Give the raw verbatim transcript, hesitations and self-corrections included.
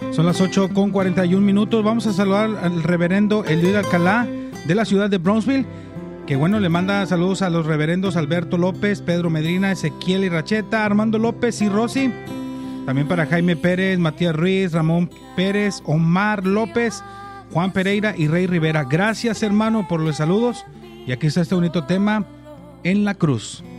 Son las ocho con cuarenta y un minutos. Vamos a saludar al reverendo Eldir Alcalá de la ciudad de Brownsville, que bueno, le manda saludos a los reverendos Alberto López, Pedro Medina, Ezequiel Irracheta, Armando López y Rosy. También para Jaime Pérez, Matías Ruiz, Ramón Pérez, Omar López, Juan Pereira y Rey Rivera. Gracias, hermano, por los saludos. Y aquí está este bonito tema, En la Cruz.